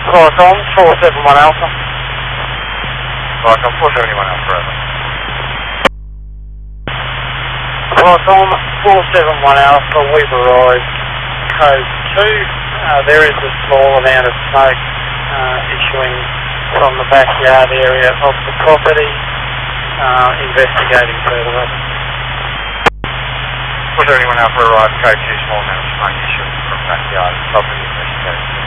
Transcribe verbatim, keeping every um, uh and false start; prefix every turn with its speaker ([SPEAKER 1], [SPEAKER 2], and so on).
[SPEAKER 1] Call Tom, four seven one Alpha.
[SPEAKER 2] Call Tom, four seven one Alpha, over.
[SPEAKER 1] Call Tom, four seven one Alpha, we've arrived. Code two, uh, there is a small amount of smoke uh, issuing from the backyard area of the property. Uh, investigating further.
[SPEAKER 2] four seven one Alpha arrived, code two, small amount of smoke issuing from backyard property, investigating.